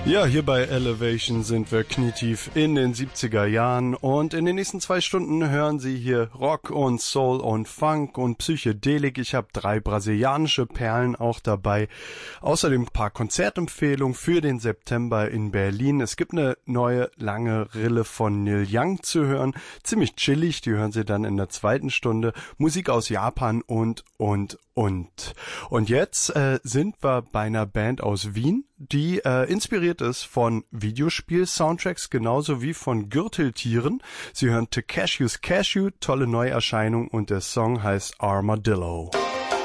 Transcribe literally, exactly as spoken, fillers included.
Ja, hier bei Elevation sind wir knietief in den siebziger Jahren und in den nächsten zwei Stunden hören Sie hier Rock und Soul und Funk und Psychedelik. Ich habe drei brasilianische Perlen auch dabei. Außerdem ein paar Konzertempfehlungen für den September in Berlin. Es gibt eine neue lange Rille von Neil Young zu hören. Ziemlich chillig, die hören Sie dann in der zweiten Stunde. Musik aus Japan und, und, und. Und jetzt äh, sind wir bei einer Band aus Wien, die äh, inspiriert ist von Videospiel-Soundtracks genauso wie von Gürteltieren. Sie hören Takeshi's Cashew, tolle Neuerscheinung und der Song heißt Armadillo.